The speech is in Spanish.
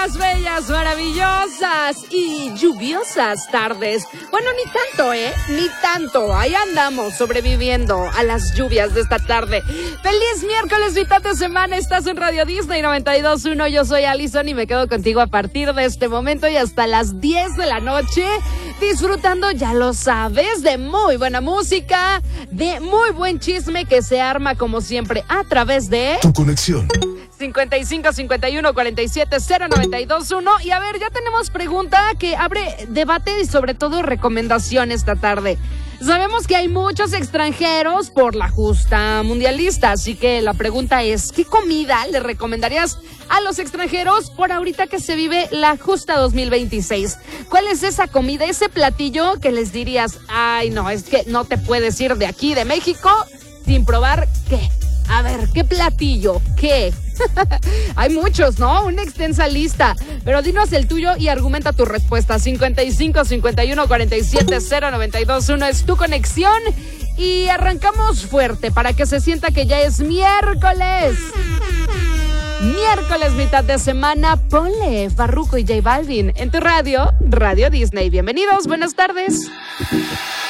Buenas, bellas, maravillosas y lluviosas tardes. Bueno, ni tanto, ni tanto. Ahí andamos sobreviviendo a las lluvias de esta tarde. Feliz miércoles, mitad de semana. Estás en Radio Disney 92.1. Yo soy Alison y me quedo contigo a partir de este momento y hasta las 10 de la noche. Disfrutando, ya lo sabes, de muy buena música, de muy buen chisme que se arma como siempre a través de Tu Conexión 55 51 47 0921. Y a ver, ya tenemos pregunta que abre debate y sobre todo recomendación esta tarde. Sabemos que hay muchos extranjeros por la justa mundialista, así que la pregunta es, ¿qué comida le recomendarías a los extranjeros por ahorita que se vive la justa 2026? ¿Cuál es esa comida, ese platillo que les dirías, ay no, es que no te puedes ir de aquí, de México, sin probar qué? A ver, ¿qué platillo? ¿Qué? Hay muchos, ¿no? Una extensa lista. Pero dinos el tuyo y argumenta tu respuesta. 55 51 47 0921 es Tu Conexión. Y arrancamos fuerte para que se sienta que ya es miércoles. Miércoles, mitad de semana. Ponle Farruko y J Balvin en tu radio, Radio Disney. Bienvenidos, buenas tardes.